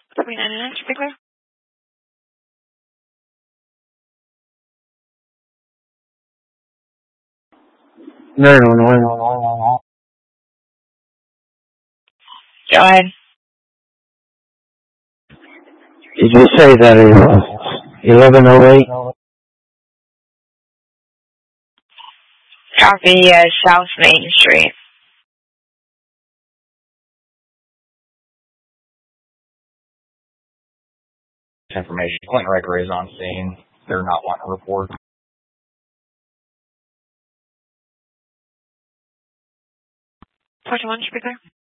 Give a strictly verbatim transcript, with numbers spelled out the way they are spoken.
twenty-nine inch, be clear. No, no, no, no, no, no, no. Go ahead. Did you say that it was eleven oh eight? Copy, uh, South Main Street. Information. Clinton Record is on scene. They're not wanting to report. twenty-one, should be clear.